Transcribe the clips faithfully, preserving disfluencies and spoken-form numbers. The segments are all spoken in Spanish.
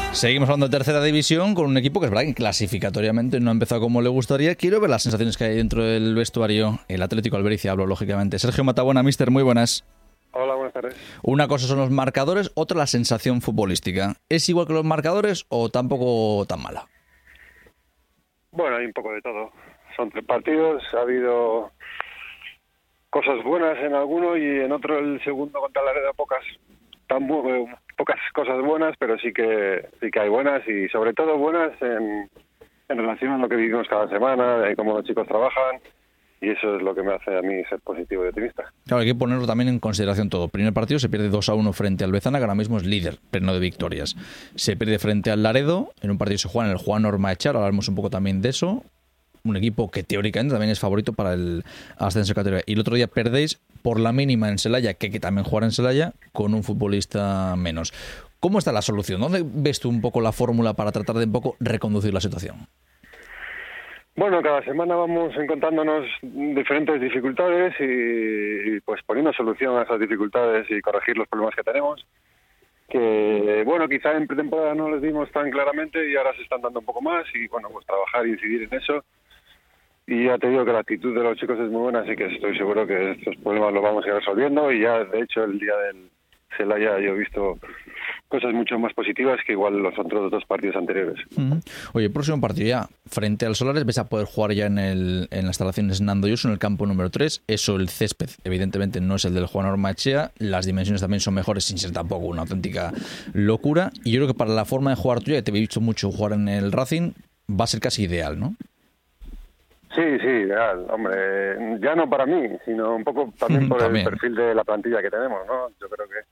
Seguimos hablando de tercera división con un equipo que es verdad que clasificatoriamente no ha empezado como le gustaría. Quiero ver las sensaciones que hay dentro del vestuario. El Atlético Albericia, hablo lógicamente. Sergio Matabuena, mister, muy buenas. Hola, buenas tardes. Una cosa son los marcadores, otra la sensación futbolística. ¿Es igual que los marcadores o tampoco tan mala? Bueno, hay un poco de todo. Son tres partidos, ha habido cosas buenas en alguno y en otro, el segundo contra Laredo, pocas tan bu- pocas cosas buenas, pero sí que sí que hay buenas y sobre todo buenas en, en relación a lo que vivimos cada semana, de cómo los chicos trabajan, y eso es lo que me hace a mí ser positivo y optimista. Claro, hay que ponerlo también en consideración todo. Primer partido se pierde dos a uno frente al Bezana, que ahora mismo es líder, pleno de victorias. Se pierde frente al Laredo, en un partido se juega en el Juan Ormaechar, hablaremos un poco también de eso. Un equipo que teóricamente también es favorito para el ascenso de categoría. Y el otro día perdéis por la mínima en Celaya, que hay que también jugar en Celaya, con un futbolista menos. ¿Cómo está la solución? ¿Dónde ves tú un poco la fórmula para tratar de un poco reconducir la situación? Bueno, cada semana vamos encontrándonos diferentes dificultades y, y pues poniendo solución a esas dificultades y corregir los problemas que tenemos, que bueno, quizá en pretemporada no les dimos tan claramente y ahora se están dando un poco más y bueno, pues trabajar e incidir en eso. Y ya te digo que la actitud de los chicos es muy buena, así que estoy seguro que estos problemas los vamos a ir resolviendo y ya de hecho el día del Celaya yo he visto cosas mucho más positivas que igual los otros dos partidos anteriores. Uh-huh. Oye, el próximo partido ya, frente al Solares, vais a poder jugar ya en, el, en las instalaciones Nando Yoso, en el campo número tres. Eso, el césped, evidentemente no es el del Juan Ormaechea. Las dimensiones también son mejores, sin ser tampoco una auténtica locura. Y yo creo que para la forma de jugar tuya, que te he visto mucho jugar en el Racing, va a ser casi ideal, ¿no? Sí, sí, ideal. Hombre, ya no para mí, sino un poco también por también. el perfil de la plantilla que tenemos, ¿no? Yo creo que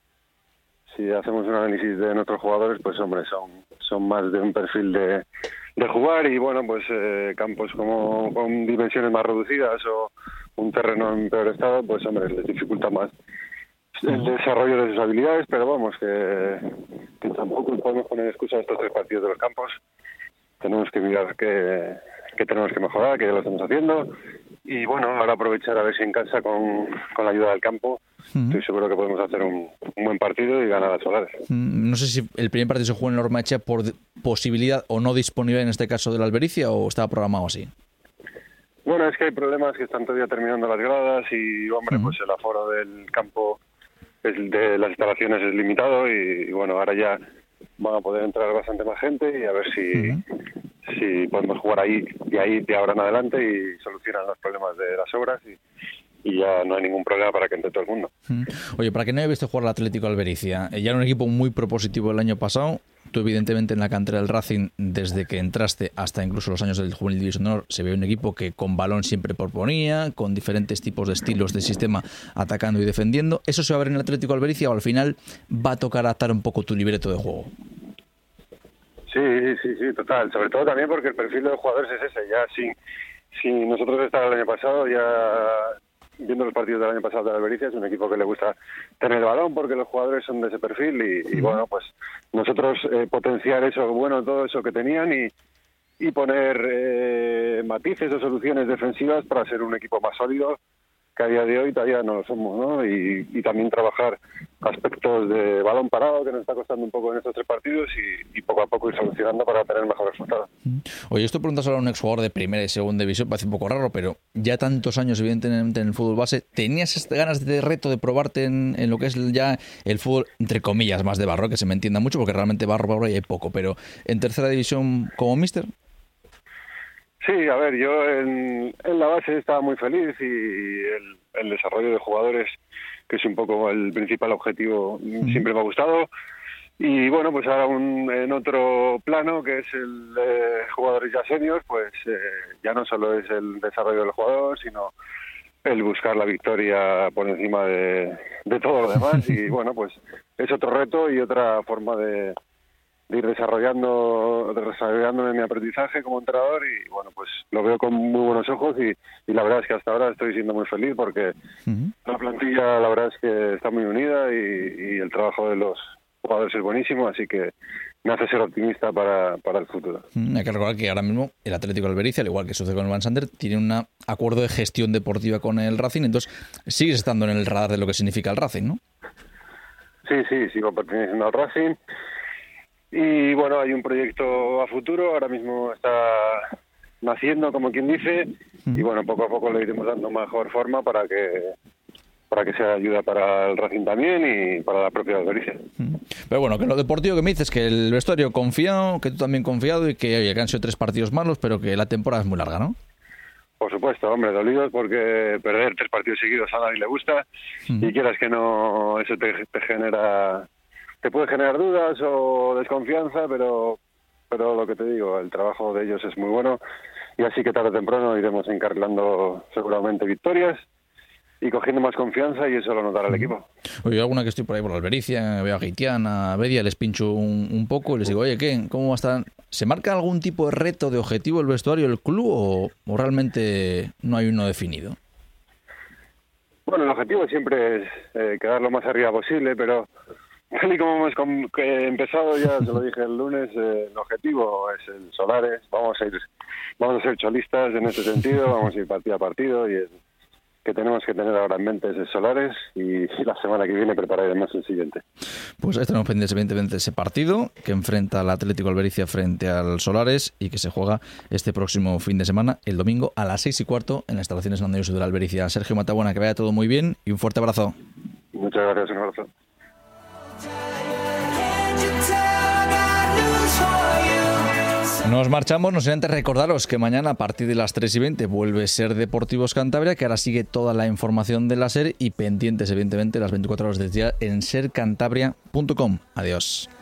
si hacemos un análisis de nuestros jugadores, pues hombre, son son más de un perfil de, de jugar y bueno, pues eh, campos como con dimensiones más reducidas o un terreno en peor estado, pues hombre, les dificulta más el desarrollo de sus habilidades, pero vamos, que, que tampoco podemos poner excusa a estos tres partidos de los campos. Tenemos que mirar que, que tenemos que mejorar, que ya lo estamos haciendo y bueno, ahora aprovechar a ver si en casa con, con la ayuda del campo estoy seguro que podemos hacer un, un buen partido y ganar a Solares. No sé si el primer partido se juega en el Ormaechea por posibilidad o no disponibilidad en este caso de la Albericia o estaba programado así. Bueno, es que hay problemas que están todavía terminando las gradas y hombre, uh-huh. pues el aforo del campo es de las instalaciones es limitado y, y bueno, ahora ya van a poder entrar bastante más gente y a ver si, uh-huh. si podemos jugar ahí y ahí de ahora en adelante y solucionan los problemas de las obras y y ya no hay ningún problema para que entre todo el mundo. Oye, para que no haya visto jugar al Atlético Albericia, ya era un equipo muy propositivo el año pasado. Tú, evidentemente, en la cantera del Racing, desde que entraste hasta incluso los años del Juvenil División de Honor, se ve un equipo que con balón siempre proponía, con diferentes tipos de estilos de sistema, atacando y defendiendo. ¿Eso se va a ver en el Atlético Albericia o al final va a tocar adaptar un poco tu libreto de juego? Sí, sí, sí, total. Sobre todo también porque el perfil de los jugadores es ese. Ya si, si nosotros estábamos el año pasado, ya viendo los partidos del año pasado de la Albericia, es un equipo que le gusta tener el balón porque los jugadores son de ese perfil y, y bueno, pues nosotros eh, potenciar eso, bueno, todo eso que tenían y, y poner eh, matices o soluciones defensivas para ser un equipo más sólido, que a día de hoy todavía no lo somos, ¿no? Y, y también trabajar aspectos de balón parado, que nos está costando un poco en estos tres partidos, y, y poco a poco ir solucionando para tener mejores resultados. Oye, esto preguntas ahora a un exjugador de primera y segunda división, parece un poco raro, pero ya tantos años, evidentemente, en el fútbol base, ¿tenías ganas de reto de probarte en, en lo que es ya el fútbol, entre comillas, más de barro, que se me entienda mucho, porque realmente barro, barro y hay poco, pero en tercera división como míster? Sí, a ver, yo en, en la base estaba muy feliz y el, el desarrollo de jugadores, que es un poco el principal objetivo, mm. siempre me ha gustado. Y bueno, pues ahora un, en otro plano, que es el de jugadores ya seniors, pues eh, ya no solo es el desarrollo del jugador, sino el buscar la victoria por encima de, de todo lo demás. Y bueno, pues es otro reto y otra forma de... de ir desarrollando desarrollándome mi aprendizaje como entrenador y bueno, pues lo veo con muy buenos ojos y, y la verdad es que hasta ahora estoy siendo muy feliz porque uh-huh. la plantilla la verdad es que está muy unida y, y el trabajo de los jugadores es buenísimo, así que me hace ser optimista para, para el futuro. Uh-huh. Hay que recordar que ahora mismo el Atlético de Albericia, al igual que sucede con el Van Sander, tiene un acuerdo de gestión deportiva con el Racing, entonces sigues estando en el radar de lo que significa el Racing, ¿no? Sí, sí, sigo perteneciendo al Racing. Y bueno, hay un proyecto a futuro, ahora mismo está naciendo, como quien dice, y bueno, poco a poco le iremos dando mejor forma para que para que sea ayuda para el Racing también y para la propia Albericia. Pero bueno, que lo deportivo que me dices, que el vestuario confiado, que tú también confiado y que, oye, que han sido tres partidos malos, pero que la temporada es muy larga, ¿no? Por supuesto, hombre, dolidos porque perder tres partidos seguidos a nadie le gusta mm. y quieras que no, eso te, te genera, te puede generar dudas o desconfianza, pero pero lo que te digo, el trabajo de ellos es muy bueno y así que tarde o temprano iremos encarrilando seguramente victorias y cogiendo más confianza y eso lo notará el equipo. Oye, alguna que estoy por ahí por la Albericia, veo a Gaitiana, a Bedia, les pincho un, un poco y les digo, oye, ¿qué? ¿Cómo va a estar? ¿Se marca algún tipo de reto, de objetivo el vestuario del club o, o realmente no hay uno definido? Bueno, el objetivo siempre es eh, quedar lo más arriba posible, pero tal y como hemos com- que empezado, ya se lo dije el lunes, eh, el objetivo es el Solares, vamos a ir, vamos a ser cholistas en ese sentido, vamos a ir partido a partido y el que tenemos que tener ahora en mente es el Solares y la semana que viene prepararemos el siguiente. Pues ahí tenemos pendientes evidentemente ese partido que enfrenta al Atlético Albericia frente al Solares y que se juega este próximo fin de semana, el domingo a las seis y cuarto en las instalaciones Nandeus de la Albericia. Sergio Matabuena, que vaya todo muy bien y un fuerte abrazo. Muchas gracias, un abrazo. Nos marchamos, no sin antes recordaros que mañana a partir de las tres y veinte vuelve Ser Deportivos Cantabria, que ahora sigue toda la información de la Ser y pendientes evidentemente las veinticuatro horas del día en ser cantabria punto com. Adiós.